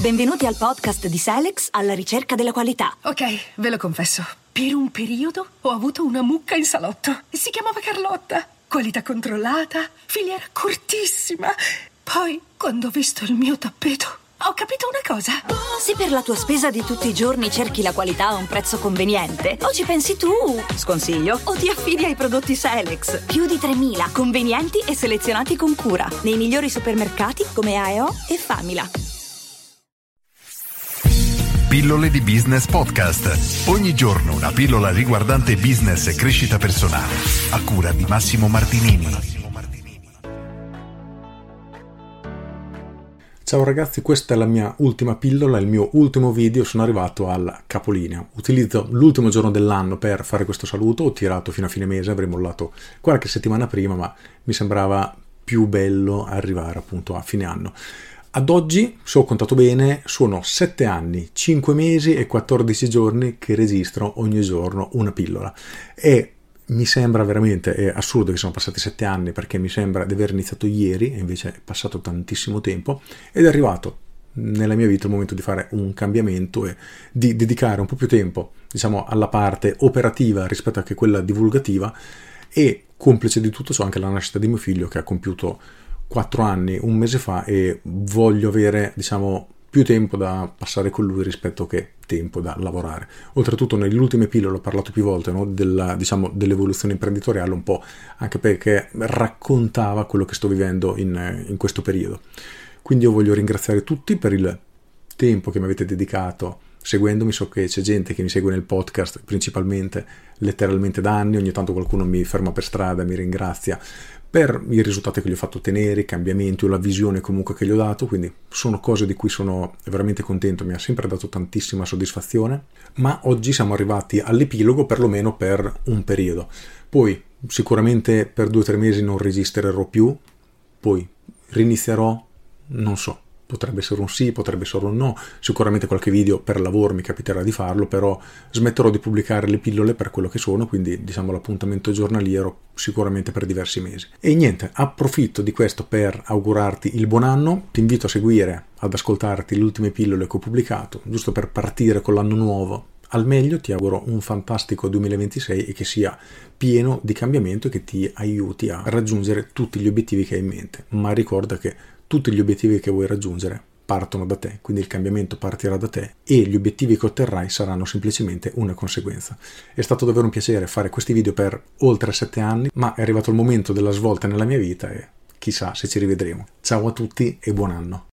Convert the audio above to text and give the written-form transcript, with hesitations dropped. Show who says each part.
Speaker 1: Benvenuti al podcast di Selex alla ricerca della qualità.
Speaker 2: Ok, ve lo confesso. Per un periodo ho avuto una mucca in salotto. Si chiamava Carlotta. Qualità controllata, filiera cortissima. Poi, quando ho visto il mio tappeto, ho capito una cosa.
Speaker 1: Se per la tua spesa di tutti i giorni cerchi la qualità a un prezzo conveniente, o ci pensi tu, sconsiglio, o ti affidi ai prodotti Selex. Più di 3.000, convenienti e selezionati con cura, nei migliori supermercati come AEO e Famila.
Speaker 3: Pillole di Business Podcast. Ogni giorno una pillola riguardante business e crescita personale. A cura di Massimo Martinini.
Speaker 4: Ciao ragazzi, questa è la mia ultima pillola, il mio ultimo video, sono arrivato al capolinea. Utilizzo l'ultimo giorno dell'anno per fare questo saluto, ho tirato fino a fine mese, avrei mollato qualche settimana prima, ma mi sembrava più bello arrivare appunto a fine anno. Ad oggi, se ho contato bene, sono 7 anni, 5 mesi e 14 giorni che registro ogni giorno una pillola. E mi sembra veramente è assurdo che sono passati 7 anni, perché mi sembra di aver iniziato ieri e invece è passato tantissimo tempo ed è arrivato nella mia vita il momento di fare un cambiamento e di dedicare un po' più tempo, diciamo, alla parte operativa rispetto a che quella divulgativa. E complice di tutto ciò anche la nascita di mio figlio, che ha compiuto 4 anni un mese fa, e voglio avere, diciamo, più tempo da passare con lui rispetto che tempo da lavorare. Oltretutto nelle ultime pillole ho parlato più volte, no, dell'evoluzione imprenditoriale, un po' anche perché raccontava quello che sto vivendo in questo periodo. Quindi io voglio ringraziare tutti per il tempo che mi avete dedicato seguendomi. So che c'è gente che mi segue nel podcast principalmente letteralmente da anni, ogni tanto qualcuno mi ferma per strada e mi ringrazia per i risultati che gli ho fatto ottenere, i cambiamenti o la visione comunque che gli ho dato, quindi sono cose di cui sono veramente contento, mi ha sempre dato tantissima soddisfazione. Ma oggi siamo arrivati all'epilogo, perlomeno per un periodo. Poi sicuramente per 2 o 3 mesi non registrerò più, poi rinizierò, non so. Potrebbe essere un sì, potrebbe essere un no, sicuramente qualche video per lavoro mi capiterà di farlo, però smetterò di pubblicare le pillole per quello che sono, quindi diciamo l'appuntamento giornaliero sicuramente per diversi mesi. E niente, approfitto di questo per augurarti il buon anno, ti invito a seguire, ad ascoltarti le ultime pillole che ho pubblicato, giusto per partire con l'anno nuovo al meglio. Ti auguro un fantastico 2026 e che sia pieno di cambiamento e che ti aiuti a raggiungere tutti gli obiettivi che hai in mente, ma ricorda che tutti gli obiettivi che vuoi raggiungere partono da te, quindi il cambiamento partirà da te e gli obiettivi che otterrai saranno semplicemente una conseguenza. È stato davvero un piacere fare questi video per oltre 7 anni, ma è arrivato il momento della svolta nella mia vita e chissà se ci rivedremo. Ciao a tutti e buon anno!